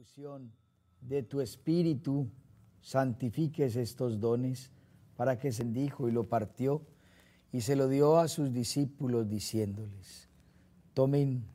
efusión de tu Espíritu santifiques estos dones, para que se bendijo y lo partió y se lo dio a sus discípulos diciéndoles: tomen